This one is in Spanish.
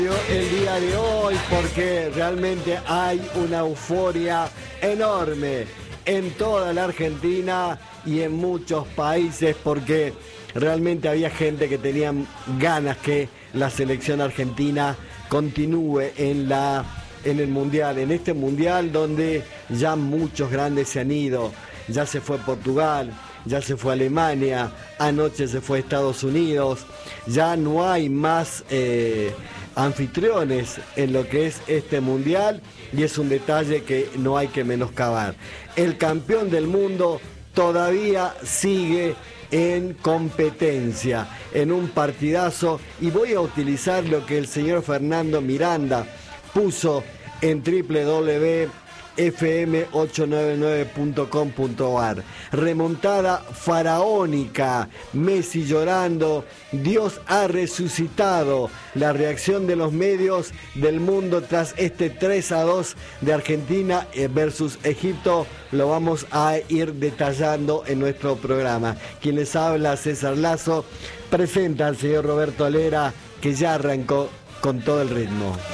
El día de hoy, porque realmente hay una euforia enorme en toda la Argentina y en muchos países, porque realmente había gente que tenía ganas que la selección argentina continúe en el mundial, en este mundial donde ya muchos grandes se han ido. Ya se fue Portugal, ya se fue Alemania, anoche se fue Estados Unidos, ya no hay más anfitriones en lo que es este mundial, y es un detalle que no hay que menoscabar. El campeón del mundo todavía sigue en competencia, en un partidazo, y voy a utilizar lo que el señor Fernando Miranda puso en www.fm899.com.ar. Remontada faraónica, Messi llorando, Dios ha resucitado. La reacción de los medios del mundo tras este 3-2 de Argentina versus Egipto lo vamos a ir detallando en nuestro programa. Quien les habla, César Lazo, presenta al señor Roberto Alera, que ya arrancó con todo el ritmo.